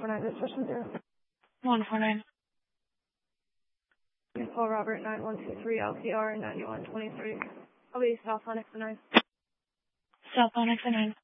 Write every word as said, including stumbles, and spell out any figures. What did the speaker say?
four nine, this person zero. one four nine. Paul Robert, nine one two three L T R, ninety-one twenty-three. I'll be south on X nine. South on X nine.